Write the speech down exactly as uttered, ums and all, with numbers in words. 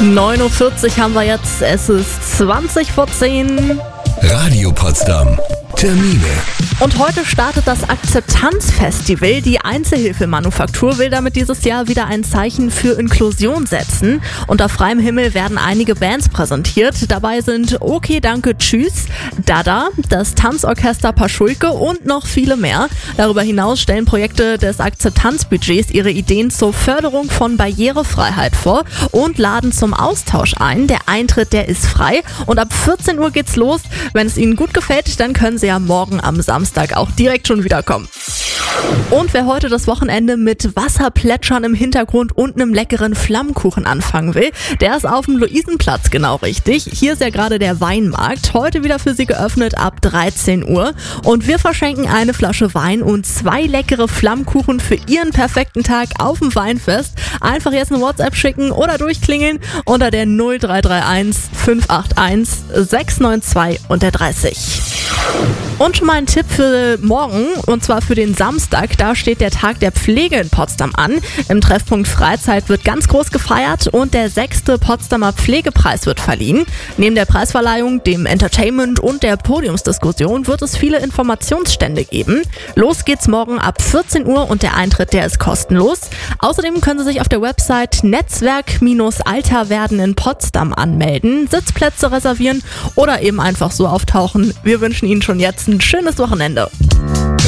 neun Uhr vierzig haben wir jetzt, es ist zwanzig vor zehn. Radio Potsdam. Termine. Und heute startet das Akzeptanzfestival. Die Einzelhilfemanufaktur will damit dieses Jahr wieder ein Zeichen für Inklusion setzen. Unter freiem Himmel werden einige Bands präsentiert. Dabei sind Okay Danke Tschüss, Dada, das Tanzorchester Paschulke und noch viele mehr. Darüber hinaus stellen Projekte des Akzeptanzbudgets ihre Ideen zur Förderung von Barrierefreiheit vor und laden zum Austausch ein. Der Eintritt, der ist frei und ab vierzehn Uhr geht's los. Wenn es Ihnen gut gefällt, dann können Sie ja morgen am Samstag auch direkt schon wiederkommen. Und wer heute das Wochenende mit Wasserplätschern im Hintergrund und einem leckeren Flammkuchen anfangen will, der ist auf dem Luisenplatz genau richtig. Hier ist ja gerade der Weinmarkt, heute wieder für Sie geöffnet ab dreizehn Uhr. Und wir verschenken eine Flasche Wein und zwei leckere Flammkuchen für Ihren perfekten Tag auf dem Weinfest. Einfach jetzt eine WhatsApp schicken oder durchklingeln unter der null drei drei eins fünf acht eins sechs neun zwei und der dreißig. Und schon mal ein Tipp für morgen, und zwar für den Samstag. Da steht der Tag der Pflege in Potsdam an. Im Treffpunkt Freizeit wird ganz groß gefeiert und der sechste Potsdamer Pflegepreis wird verliehen. Neben der Preisverleihung, dem Entertainment und der Podiumsdiskussion wird es viele Informationsstände geben. Los geht's morgen ab vierzehn Uhr und der Eintritt, der ist kostenlos. Außerdem können Sie sich auf der Website Netzwerk-Alter-Werden in Potsdam anmelden, Sitzplätze reservieren oder eben einfach so auftauchen. Wir wünschen Ihnen schon jetzt ein schönes Wochenende.